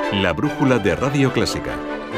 La brújula de Radio Clásica.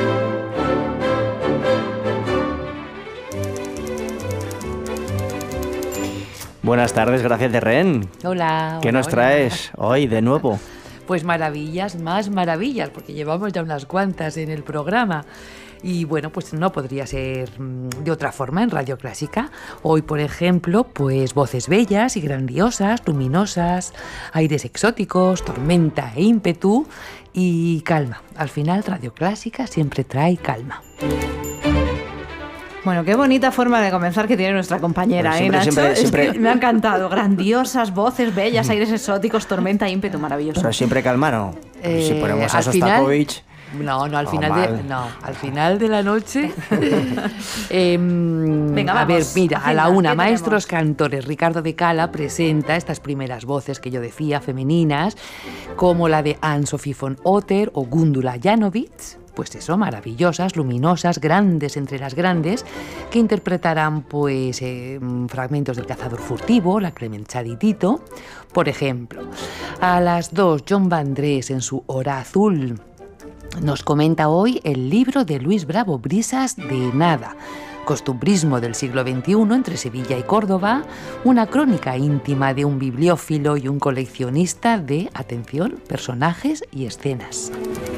Buenas tardes, Gracia Terren. Hola. ¿Qué nos traes hoy de nuevo? Pues maravillas, más maravillas, porque llevamos ya unas cuantas en el programa. Y bueno, pues no podría ser de otra forma en Radio Clásica. Hoy, por ejemplo, pues voces bellas y grandiosas, luminosas, aires exóticos, tormenta e ímpetu y calma. Al final, Radio Clásica siempre trae calma. Bueno, qué bonita forma de comenzar que tiene nuestra compañera, siempre, Nacho? siempre. Es que me ha encantado. Grandiosas, voces bellas, aires exóticos, tormenta, ímpetu, maravilloso. Pero siempre calma, ¿no? Si ponemos a al Sostakovich... No, al final de la noche. Venga, vamos, a ver, mira, agenda, a la una, ¿qué maestros tenemos? cantores. Ricardo de Cala presenta estas primeras voces que yo decía, femeninas, como la de Anne-Sophie von Otter o Gundula Janowitz. Pues eso, maravillosas, luminosas, grandes entre las grandes, que interpretarán pues fragmentos del Cazador furtivo, la Clemenchadi Tito, por ejemplo. A las 2, John Vandrés en su Hora Azul nos comenta hoy el libro de Luis Bravo, Brisas de Nada, costumbrismo del siglo XXI entre Sevilla y Córdoba, una crónica íntima de un bibliófilo y un coleccionista de, atención, personajes y escenas.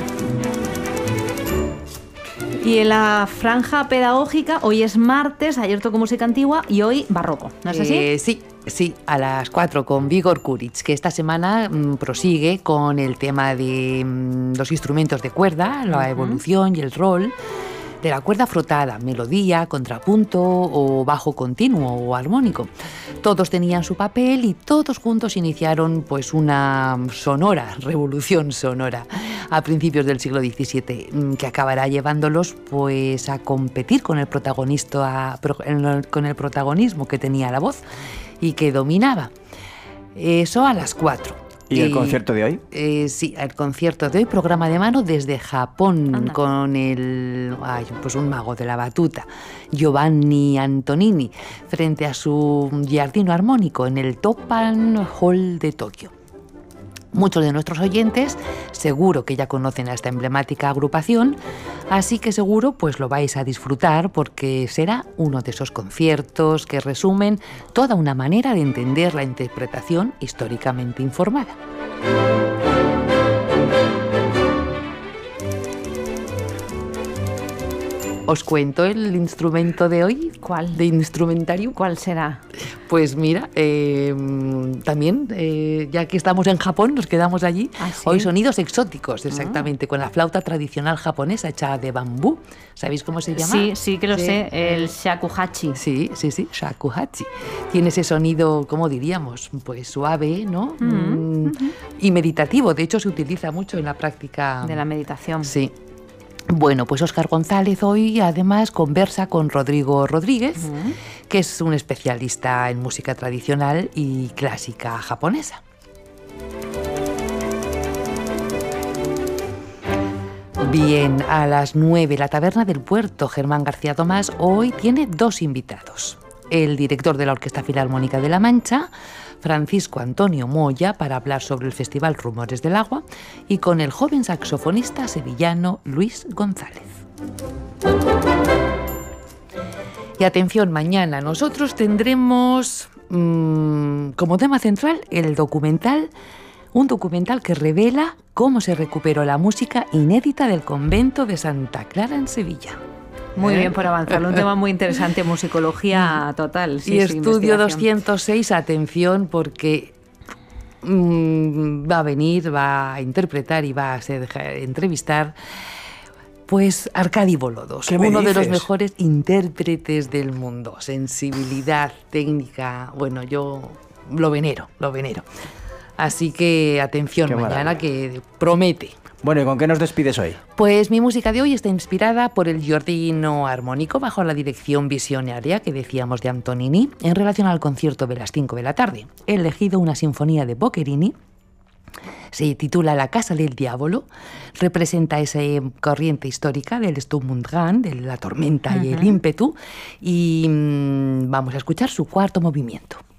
Y en la franja pedagógica, hoy es martes, ayer tocó música antigua y hoy barroco, ¿no es así? Sí, a las 4 con Vigor Kuric, que esta semana prosigue con el tema de los instrumentos de cuerda, la evolución y el rol de la cuerda frotada, melodía, contrapunto o bajo continuo o armónico. Todos tenían su papel y todos juntos iniciaron pues una sonora, revolución sonora a principios del siglo XVII, que acabará llevándolos pues a competir con el protagonismo que tenía la voz y que dominaba. Eso a las 4. ¿Y el concierto de hoy? Sí, el concierto de hoy, programa de mano desde Japón. Anda. Con pues un mago de la batuta, Giovanni Antonini, frente a su giardino armónico en el Toppan Hall de Tokio. Muchos de nuestros oyentes seguro que ya conocen a esta emblemática agrupación, así que seguro pues lo vais a disfrutar porque será uno de esos conciertos que resumen toda una manera de entender la interpretación históricamente informada. ¿Os cuento el instrumento de hoy? ¿Cuál? ¿De instrumentario? ¿Cuál será? Pues mira, también, ya que estamos en Japón, nos quedamos allí. ¿Ah, sí? Hoy sonidos exóticos, exactamente, con la flauta tradicional japonesa hecha de bambú. ¿Sabéis cómo se llama? Sí que lo sé, el shakuhachi. Sí, shakuhachi. Tiene ese sonido, ¿cómo diríamos? Pues suave, ¿no? Y meditativo. De hecho, se utiliza mucho en la práctica De la meditación. Sí. Bueno, pues Óscar González hoy además conversa con Rodrigo Rodríguez, que es un especialista en música tradicional y clásica japonesa. Bien, a las 9, la Taberna del Puerto, Germán García Tomás, hoy tiene 2 invitados. El director de la Orquesta Filarmónica de La Mancha, Francisco Antonio Moya, para hablar sobre el Festival Rumores del Agua, y con el joven saxofonista sevillano Luis González. Y atención, mañana nosotros tendremos como tema central un documental que revela cómo se recuperó la música inédita del convento de Santa Clara en Sevilla. Muy bien por avanzarlo, un tema muy interesante, musicología total. Sí, y estudio 206, atención, porque va a venir, va a interpretar y va a entrevistar pues Arcadi Bolodos, uno de los mejores intérpretes del mundo. Sensibilidad, técnica, bueno, yo lo venero. Así que atención, Qué mañana maravilla. Que promete. Bueno, ¿y con qué nos despides hoy? Pues mi música de hoy está inspirada por el giardino armónico bajo la dirección visionaria que decíamos de Antonini en relación al concierto de las 5 de la tarde. He elegido una sinfonía de Boccherini, se titula La Casa del Diablo, representa esa corriente histórica del Sturm und Drang, de la tormenta y el ímpetu, y vamos a escuchar su 4º movimiento.